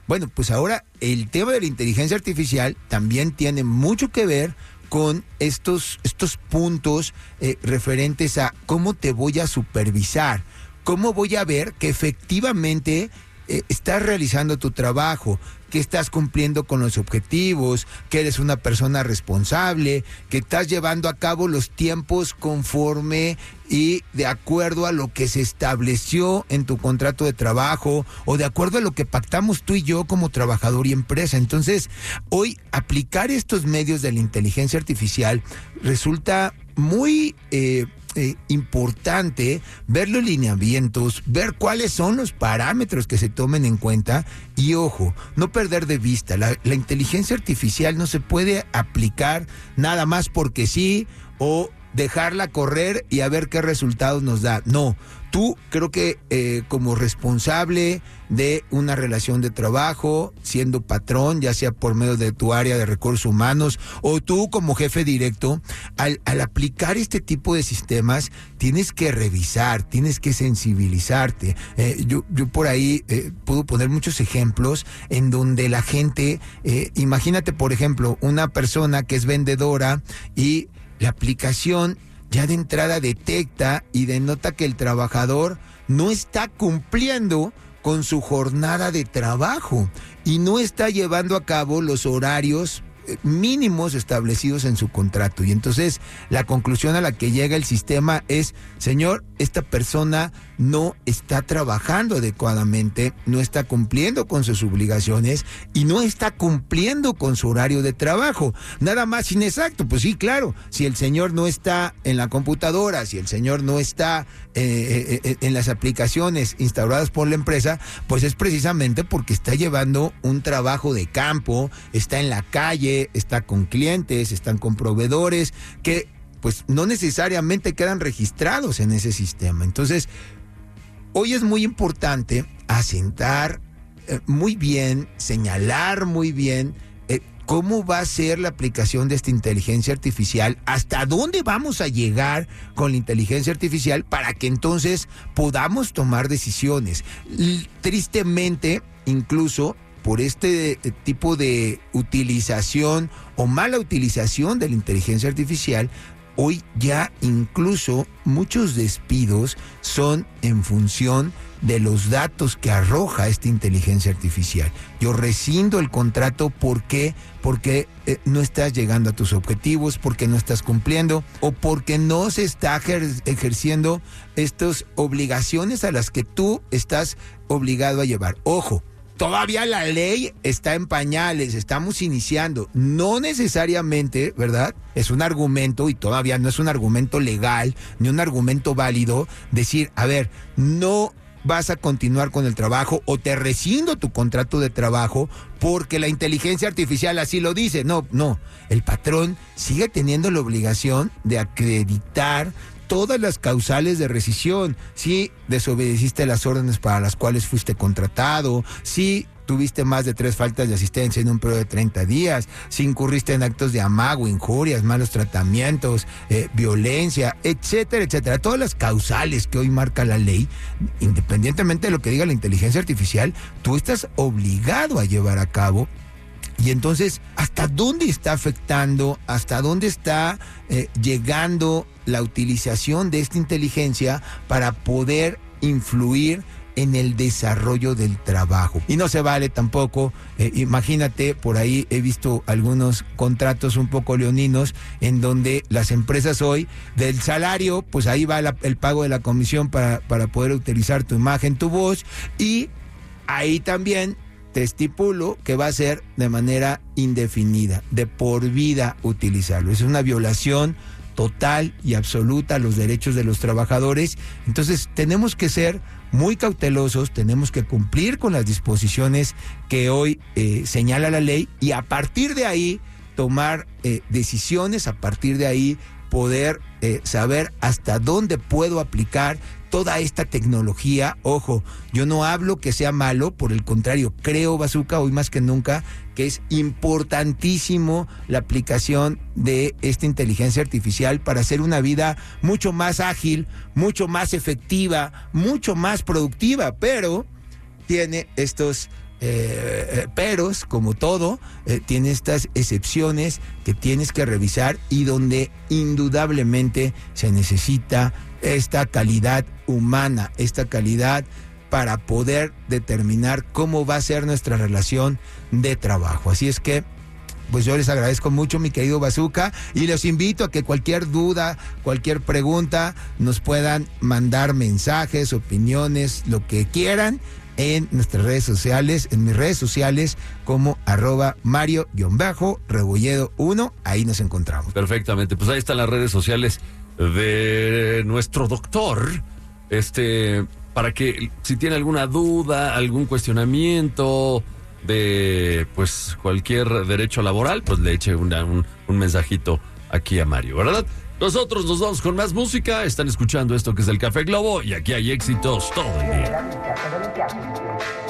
Bueno, pues ahora el tema de la inteligencia artificial también tiene mucho que ver con estos puntos referentes a cómo te voy a supervisar, cómo voy a ver que efectivamente estás realizando tu trabajo, que estás cumpliendo con los objetivos, que eres una persona responsable, que estás llevando a cabo los tiempos conforme y de acuerdo a lo que se estableció en tu contrato de trabajo o de acuerdo a lo que pactamos tú y yo como trabajador y empresa. Entonces, hoy aplicar estos medios de la inteligencia artificial resulta muy importante ver los lineamientos, ver cuáles son los parámetros que se tomen en cuenta y ojo, no perder de vista, la inteligencia artificial no se puede aplicar nada más porque sí o dejarla correr y a ver qué resultados nos da. No, tú creo que como responsable de una relación de trabajo, siendo patrón, ya sea por medio de tu área de recursos humanos o tú como jefe directo, al aplicar este tipo de sistemas, tienes que revisar, tienes que sensibilizarte. Yo por ahí puedo poner muchos ejemplos en donde la gente, imagínate por ejemplo, una persona que es vendedora y la aplicación ya de entrada detecta y denota que el trabajador no está cumpliendo con su jornada de trabajo y no está llevando a cabo los horarios mínimos establecidos en su contrato. Y entonces la conclusión a la que llega el sistema es, señor, esta persona no está trabajando adecuadamente, no está cumpliendo con sus obligaciones y no está cumpliendo con su horario de trabajo. Nada más inexacto, pues sí, claro, si el señor no está en la computadora, si el señor no está en las aplicaciones instauradas por la empresa, pues es precisamente porque está llevando un trabajo de campo, está en la calle, está con clientes, están con proveedores que pues no necesariamente quedan registrados en ese sistema. Entonces, hoy es muy importante asentar muy bien, señalar muy bien cómo va a ser la aplicación de esta inteligencia artificial, hasta dónde vamos a llegar con la inteligencia artificial para que entonces podamos tomar decisiones. Tristemente, incluso por este tipo de utilización o mala utilización de la inteligencia artificial, hoy ya incluso muchos despidos son en función de los datos que arroja esta inteligencia artificial. Yo rescindo el contrato, ¿por qué? Porque no estás llegando a tus objetivos, porque no estás cumpliendo o porque no se está ejerciendo estas obligaciones a las que tú estás obligado a llevar. Ojo, todavía la ley está en pañales, estamos iniciando. No necesariamente, ¿verdad? Es un argumento y todavía no es un argumento legal ni un argumento válido decir, a ver, no vas a continuar con el trabajo o te rescindo tu contrato de trabajo porque la inteligencia artificial así lo dice. No, el patrón sigue teniendo la obligación de acreditar todas las causales de rescisión, si desobedeciste las órdenes para las cuales fuiste contratado, si tuviste más de 3 faltas de asistencia en un periodo de 30 días, si incurriste en actos de amago, injurias, malos tratamientos, violencia, etcétera, etcétera. Todas las causales que hoy marca la ley, independientemente de lo que diga la inteligencia artificial, tú estás obligado a llevar a cabo. Y entonces, ¿hasta dónde está afectando? ¿Hasta dónde está llegando la utilización de esta inteligencia para poder influir en el desarrollo del trabajo? Y no se vale tampoco, imagínate, por ahí he visto algunos contratos un poco leoninos en donde las empresas hoy, del salario, pues ahí va el pago de la comisión para poder utilizar tu imagen, tu voz, y ahí también te estipulo que va a ser de manera indefinida, de por vida utilizarlo. Es una violación total y absoluta a los derechos de los trabajadores. Entonces tenemos que ser muy cautelosos, tenemos que cumplir con las disposiciones que hoy señala la ley y a partir de ahí tomar decisiones, a partir de ahí poder saber hasta dónde puedo aplicar toda esta tecnología. Ojo, yo no hablo que sea malo, por el contrario, creo, Bazooka, hoy más que nunca, que es importantísimo la aplicación de esta inteligencia artificial para hacer una vida mucho más ágil, mucho más efectiva, mucho más productiva, pero tiene estos Terceros, como todo, tiene estas excepciones que tienes que revisar y donde indudablemente se necesita esta calidad humana, esta calidad para poder determinar cómo va a ser nuestra relación de trabajo. Así es que, pues yo les agradezco mucho, mi querido Bazooka, y los invito a que cualquier duda, cualquier pregunta, nos puedan mandar mensajes, opiniones, lo que quieran, en nuestras redes sociales, en mis redes sociales, como @Mario_Rebolledo1, ahí nos encontramos. Perfectamente, pues ahí están las redes sociales de nuestro doctor, para que si tiene alguna duda, algún cuestionamiento de pues cualquier derecho laboral, pues le eche un mensajito aquí a Mario, ¿verdad? Nosotros nos vamos con más música. Están escuchando esto que es el Café Globo y aquí hay éxitos todo el día.